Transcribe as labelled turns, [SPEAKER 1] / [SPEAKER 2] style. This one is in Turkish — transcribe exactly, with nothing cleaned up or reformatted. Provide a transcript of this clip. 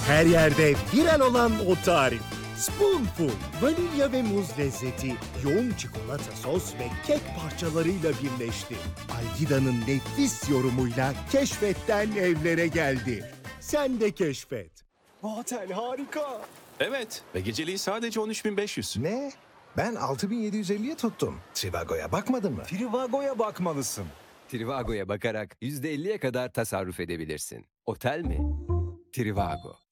[SPEAKER 1] Her yerde viral olan o tarif. Spoonful, vanilya ve muz lezzeti, yoğun çikolata sos ve kek parçalarıyla birleşti. Algida'nın nefis yorumuyla keşfetten evlere geldi. Sen de keşfet.
[SPEAKER 2] Bu otel harika.
[SPEAKER 3] Evet ve geceliği sadece on üç bin beş yüz.
[SPEAKER 4] Ne? Ben altı bin yedi yüz elliye tuttum. Trivago'ya bakmadın mı?
[SPEAKER 2] Trivago'ya bakmalısın.
[SPEAKER 5] Trivago'ya bakarak yüzde elliye kadar tasarruf edebilirsin. Otel mi? Trivago.